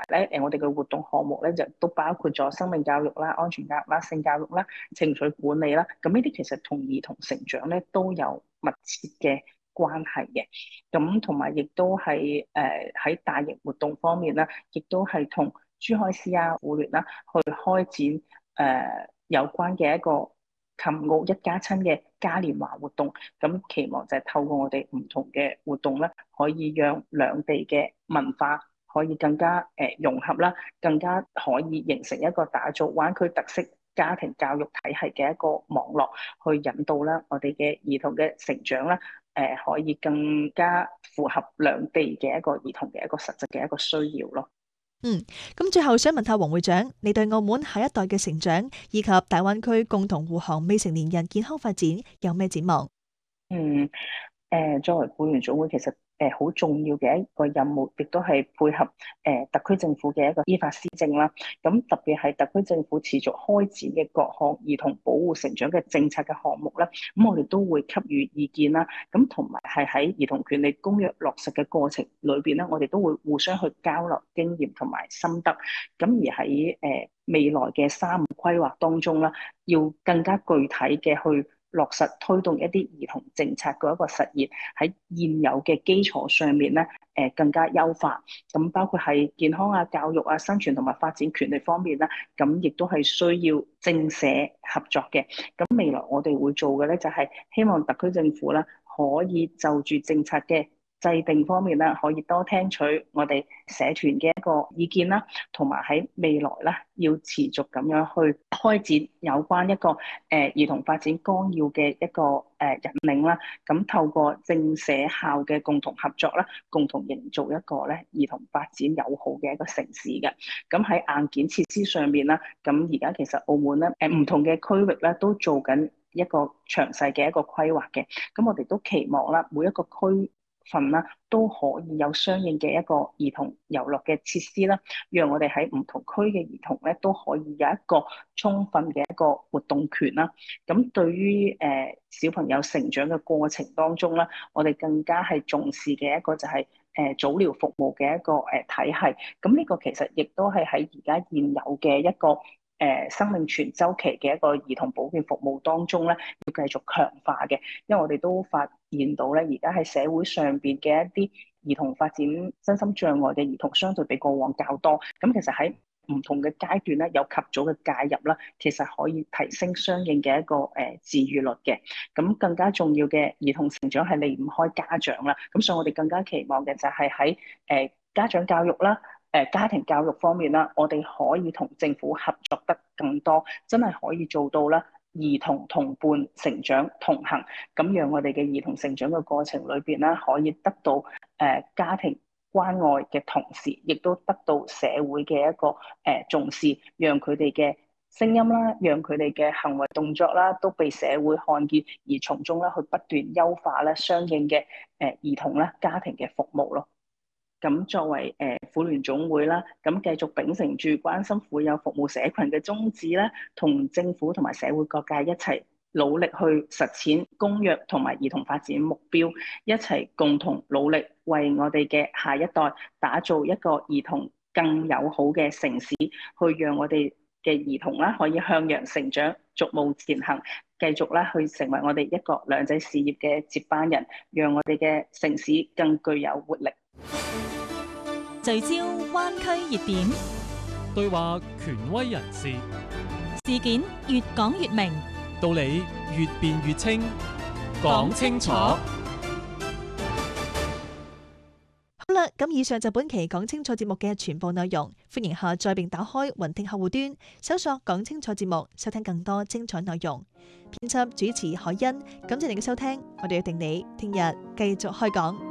咧，我哋嘅活動項目咧就都包括咗生命教育啦、安全教育啦、性教育啦、情緒管理啦。咁呢啲其實同兒童成長咧都有密切嘅關係嘅。咁同埋亦都係喺大型活動方面啦，亦都係同珠海市啊、婦聯啦去開展有關嘅一個琴澳一家親嘅嘉年華活動。咁期望就係透過我哋唔同嘅活動咧，可以讓兩地嘅文化可以更加融合啦，更加可以形成一個打造灣區特色家庭教育體系嘅一個網絡，去引導啦我哋嘅兒童嘅成長啦，可以更加符合兩地嘅一個兒童嘅一個實質嘅一個需要咯。 咁最後想問下黃會長，你對澳門下一代嘅成長以及大灣區共同護航未成年人健康發展有咩展望？ 嗯，作為僱員總會，其實好重要嘅一個任務，亦都係配合特區政府嘅一個依法施政啦。咁特別係特區政府持續開展嘅各項兒童保護成長嘅政策嘅項目啦，咁我哋都會給予意見啦。咁同埋係喺兒童權利公約落實嘅過程裏邊咧，我哋都會互相去交流經驗同埋心得。咁而喺未來嘅3年規劃當中啦，要更加具體嘅去落實推動一啲兒童政策嘅一個實現，喺現有嘅基礎上面咧，更加優化。咁包括係健康啊、教育啊、生存同埋發展權利方面啦，咁亦都係需要政社合作嘅。咁未來我哋會做嘅咧，就係希望特區政府啦，可以就住政策嘅制定方面啦，可以多聽取我哋社團嘅一個意見啦，同埋喺未來啦，要持續咁樣去開展有關一個兒童發展綱要嘅一個引領啦。咁透過政社校嘅共同合作啦，共同營造一個咧兒童發展友好嘅一個城市嘅。咁喺硬件設施上面啦，咁而家其實澳門咧唔同嘅區域咧都做緊一個詳細嘅一個規劃嘅。咁我哋都期望啦，每一個區份啦，都可以有相應嘅一個兒童遊樂嘅設施啦，讓我哋喺唔同區嘅兒童咧都可以有一個充分嘅一個活動權啦。咁對於小朋友成長嘅過程當中啦，我哋更加係重視嘅一個就係早療服務嘅一個體系。咁呢個其實亦都係喺而家現有嘅一個生命全周期嘅一個兒童保健服務當中咧，要繼續強化嘅。因為我哋都發現到咧，而家喺社會上邊嘅一啲兒童發展身心障礙嘅兒童，相對比過往較多。咁其實喺唔同嘅階段咧，有及早嘅介入啦，其實可以提升相應嘅一個治癒率嘅。咁更加重要嘅兒童成長係離唔開家長啦。咁所以我哋更加期望嘅就係喺家長教育啦、家庭教育方面啦，我哋可以同政府合作得更多，真係可以做到啦。兒童同伴成長同行，咁讓我哋嘅兒童成長嘅過程裏邊咧，可以得到家庭關愛嘅同時，亦都得到社會嘅一個重視，讓佢哋嘅聲音啦，讓佢哋嘅行為動作啦，都被社會看見，而從中咧去不斷優化咧相應嘅兒童咧家庭嘅服務咯。咁作為婦聯總會啦，咁繼續秉承住關心婦幼服務社群嘅宗旨咧，同政府同埋社會各界一齊努力去實踐公約同埋兒童發展目標，一齊共同努力為我哋嘅下一代打造一個兒童更友好嘅城市，去讓我哋嘅兒童啦可以向陽成長，逐步前行，繼續啦去成為我哋一國兩制事業嘅接班人，讓我哋嘅城市更具有活力。 聚焦灣區熱點， 對話權威人士， 事件越講越明， 道理越辯越清，講清楚。 好啦，咁以上就本期講清楚節目嘅全部內容，歡迎下載並打開雲聽客戶端，搜索講清楚節目，收聽更多精彩內容。編輯主持海欣，感謝你嘅收聽，我哋約定你聽日繼續開講。